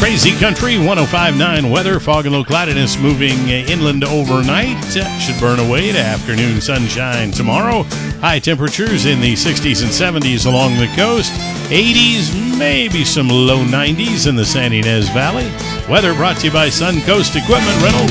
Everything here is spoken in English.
Crazy Country 105.9 weather. Fog and low cloudiness moving inland overnight. Should burn away to afternoon sunshine tomorrow. High temperatures in the 60s and 70s along the coast. 80s, maybe some low 90s in the San Ynez Valley. Weather brought to you by Suncoast Equipment Rental.